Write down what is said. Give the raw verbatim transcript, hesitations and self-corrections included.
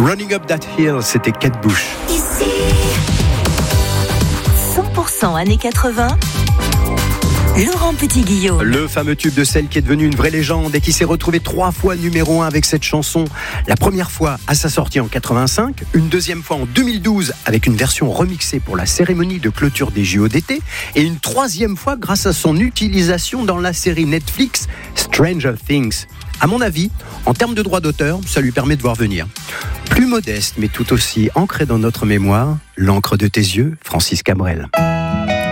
Running Up That Hill, c'était Kate Bush. Ici cent pour cent années quatre-vingts, Laurent Petit-Guillaume. Le fameux tube de celle qui est devenue une vraie légende et qui s'est retrouvé trois fois numéro un avec cette chanson. La première fois à sa sortie en quatre-vingt-cinq, une deuxième fois en deux mille douze avec une version remixée pour la cérémonie de clôture des J O d'été et une troisième fois grâce à son utilisation dans la série Netflix Stranger Things. À mon avis, en termes de droit d'auteur, ça lui permet de voir venir. Plus modeste mais tout aussi ancré dans notre mémoire, l'encre de tes yeux, Francis Cabrel.